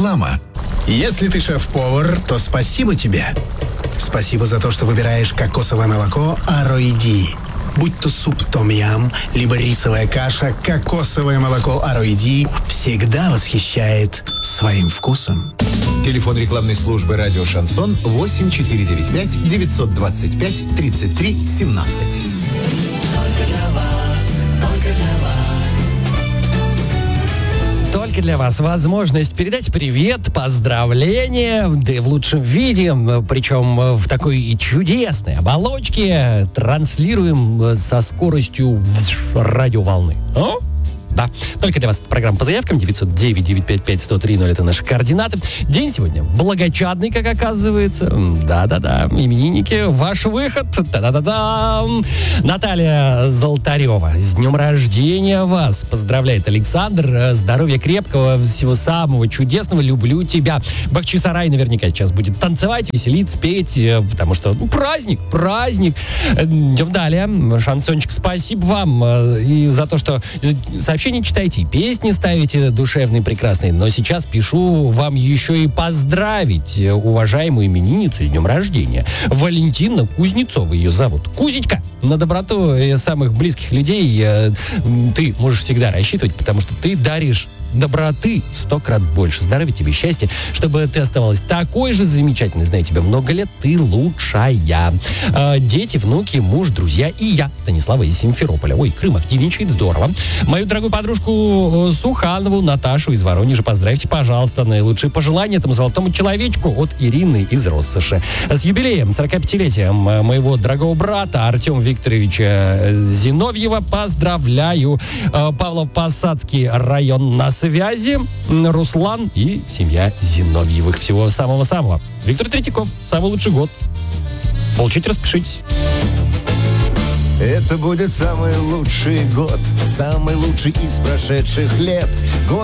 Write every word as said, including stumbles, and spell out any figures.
Реклама. Если ты шеф-повар, то спасибо тебе. Спасибо за то, что выбираешь кокосовое молоко Ароиди. Будь то суп том-ям, либо рисовая каша, кокосовое молоко Ароиди всегда восхищает своим вкусом. Телефон рекламной службы «Радио Шансон» восемь четыре девять пять девятьсот двадцать пять тридцать три семнадцать. Только для вас, только для вас. Только для вас возможность передать привет, поздравления, да и в лучшем виде, причем в такой чудесной оболочке, транслируем со скоростью радиоволны. О? Да, только для вас программа по заявкам. девятьсот девять девятьсот пятьдесят пять сто три ноль это наши координаты. День сегодня благочадный, как оказывается. Да-да-да, именинники, ваш выход. Да-да-да-да. Наталья Золотарева, с днем рождения вас поздравляет Александр. Здоровья крепкого, всего самого чудесного. Люблю тебя. Бахчисарай наверняка сейчас будет танцевать, веселиться, петь, потому что ну, праздник, праздник. Идем далее. Шансончик, спасибо вам и за то, что сообщение читайте, песни ставите душевные, прекрасные. Но сейчас пишу вам еще и поздравить уважаемую именинницу с днем рождения. Валентина Кузнецова ее зовут. Кузечка, на доброту самых близких людей ты можешь всегда рассчитывать, потому что ты даришь доброты сто крат больше. Здоровья тебе, счастья, чтобы ты оставалась такой же замечательной. Знаю тебя много лет, ты лучшая. Э, дети, внуки, муж, друзья и я, Станислава из Симферополя. Ой, Крым активничает, здорово. Мою дорогую подружку Суханову, Наташу из Воронежа поздравьте, пожалуйста. Наилучшие пожелания этому золотому человечку от Ирины из Россоши. С юбилеем, сорокапятилетием моего дорогого брата Артема Викторовича Зиновьева поздравляю. Э, Павлов-Посадский район на связи, Руслан и семья Зиновьевых. Всего самого-самого. Виктор Третьяков. Самый лучший год. Получите, распишитесь. Это будет самый лучший год, самый лучший из прошедших лет. Год